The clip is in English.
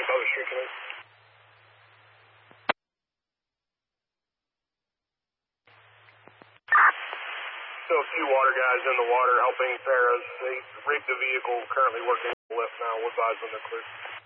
above the street canoe. Still a few water guys in the water helping Farah's. They rigged the vehicle, currently working the lift now. We'll advise when they're clear.